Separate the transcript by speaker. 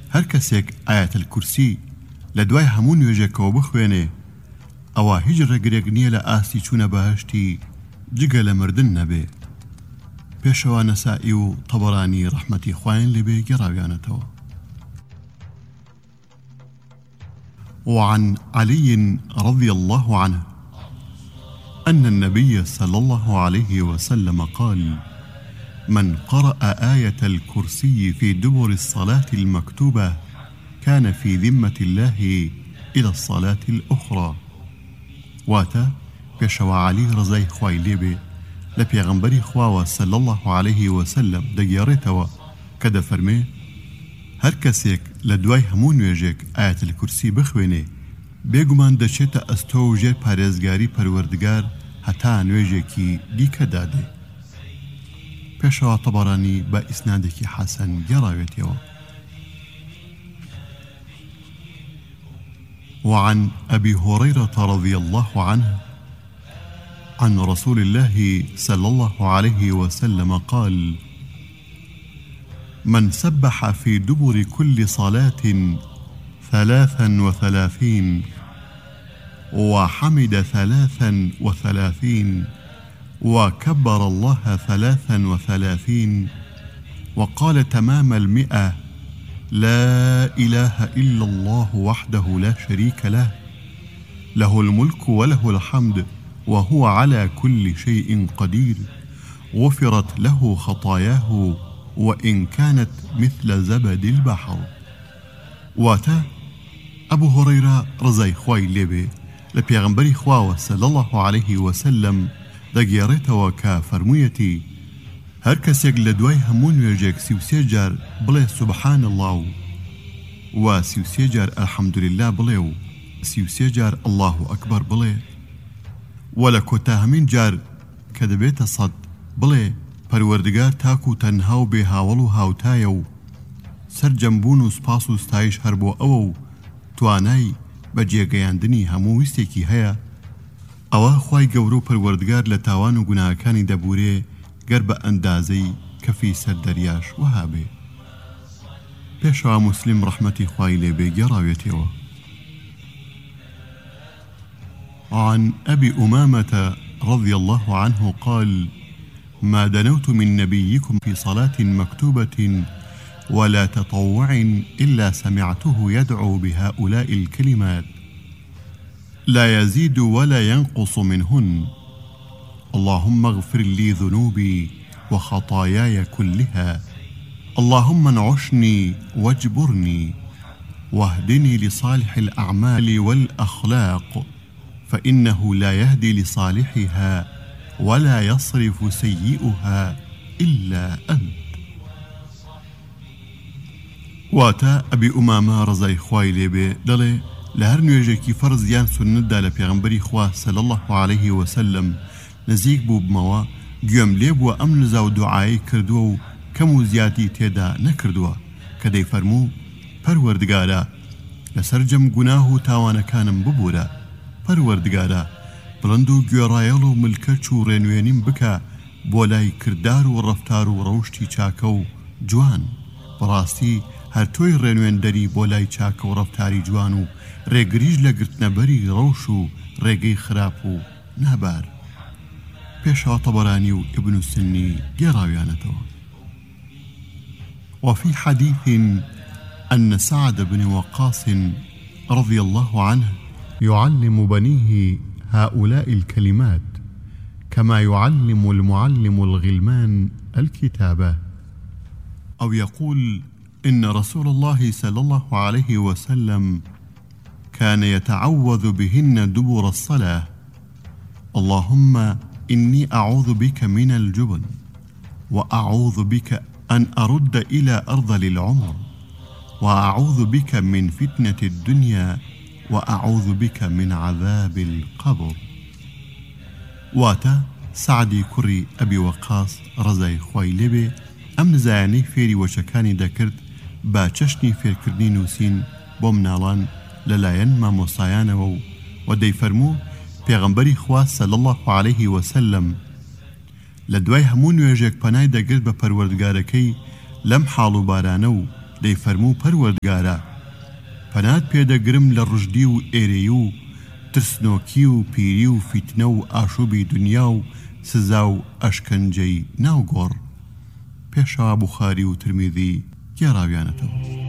Speaker 1: هەر کەسێک ئایەت الکورسی لە دوای هەموو نوێژێکەوە بخوێنێ ئەوە هیچ ڕێگرێک نییە لە ئاستی چوونە بەهەشتی جگە لە مردن نەبێ. پێشەوە نەسائی و طەبەرانی ڕەحمەتی خوایان لێبێ گەڕاویانەتەوە. وعن علي رضي الله عنه أن النبي صلى الله عليه وسلم قال: من قرأ آية الكرسي في دبر الصلاة المكتوبة كان في ذمة الله إلى الصلاة الأخرى. واتا بيشوا علي رضي خوای لێبێ لە پێغەمبەری خواوە صلى الله عليه وسلم دەگێڕێتەوە کە دەفەرمێ هەر کەسێک لە دوای هەموو نوێژێک ئایەت الکورسی بخوێنێ بێگومان دەچێتە ئەستۆ و ژێر پارێزگاری پەروەردگار هەتا نوێژێکی دیکە دادێ. پێشەوە طەبەرانی بە ئیسنادێکی حەسەن گێڕاوێتەوە. وعن أبي هريرة رضي الله عنه عن رسول الله صلى الله عليه وسلم قال: من سبح في دبر كل صلاة 33 وحمد 33 وكبر الله 33 وقال تمام 100 لا إله إلا الله وحده لا شريك له له الملك وله الحمد وهو على كل شيء قدير غفرت له خطاياه وإن كانت مثل زبد البحر. واتا أبو هريرة رضي خوای لێبێ لە پێغەمبەری خواوە صلى الله عليه وسلم دەگێڕێتەوە کە فەرموویەتی هەر کەسێک لە دوای هەموو نوێژێک 33 جار بڵێ سبحان الله و 33 جار الحەمدولله بڵێ و 33 جار الله ئەکبەر بڵێ و لە کۆتاهەمین جار کە دەبێتە 100 بڵێ پەروەردگار تاکو و تەنها و بێ هاوڵ و هاوتایە و سەرجەمبوون و سپاس و ستایش هەر بۆ ئەوە و توانای بە جێگەیاندنی هەموو ویستێکی هەیە ئەوە خوای گەورە و پەروەردگار لە تاوان و گوناهەکانی دەبورێ گەر بە ئەندازەی کەفی سەر دەریاش وەها بێ. پێشەوە موسلیم ڕەحمەتی خوای لێبێ گێڕاوێتەوە. عن أبي أمامة رضي الله عنه قال: ما دنوت من نبيكم في صلاة مكتوبة ولا تطوع إلا سمعته يدعو بهؤلاء الكلمات لا يزيد ولا ينقص منهن: اللهم اغفر لي ذنوبي وخطاياي كلها، اللهم انعشني واجبرني واهدني لصالح الأعمال والأخلاق فإنه لا يهدي لصالحها ولا يصرف سيئها إلا أنت. واتا أبي أمامة رضي خوای لێبێ دەڵێ لە هەر نوێژێکی فەرز یان سونەتدا لە پێغەمبەری خوا صلی الله عليه وسلم نزیک بوو بمەوە گوێم لێ بووە ئەم نزا و دوعایی کردووە و کەم و زیاتی تێدا نەکردووە کە دەیفەرموو پەروەردگارە لەسەر جەم گوناه و تاوانەکانم ببوورە، پەروەردگارە بڵند و گوێڕایەڵ و ملکەچ و ڕێنوێنیم بکە بۆ لای کردار و ڕەفتار و ڕەوشتی چاکە و جوان. بەڕاستی هەر تۆی ڕێنوێندەری بۆ لای چاکە و ڕەفتاری جوان و ڕێگریش لە گرتنەبەری ڕەوش و ڕێگەی خراپ و نابار. پێشەوە طەبەرانی و ئیبن سنی گێڕاویانەتەوە. وفي حديث أن سعد بن وقاص رضي الله عنه يعلم بنيه هؤلاء الكلمات كما يعلم المعلم الغلمان الكتابة، أو يقول إن رسول الله صلى الله عليه وسلم كان يتعوذ بهن دبر الصلاة: اللهم إني أعوذ بك من الجبن وأعوذ بك أن أرد إلى أرذل العمر وأعوذ بك من فتنة الدنيا وأعوذ بك من عذاب القبر. واتا سعدی کوڕی ئەبی وەقاس ڕزای خوای لێبێ ئەم نزایانەی فێری وەچەکانی دەکرد با چەشنی فێرکردنی نووسین بۆ مناڵان لەلایەن مامۆستایانەوە و دەیفەرموو پێغەمبەری خوا صلی الله عليه وسلم لە دوای هەموو نوێژێک پەنای دەگرت بە پەروەردگارەکەی لەم حاڵ و بارانە و دەی فەرموو پەروەردگارە پەنات پێدەگرم لە ڕژدی و ئێرەی و ترسنۆکی و پیری و فیتنە و ئاشوبی دنیا و سزا و ئەشکەنجەی ناوگۆڕ. پێشەوا بوخاری و ترمیذی گێڕاویانەتەوە.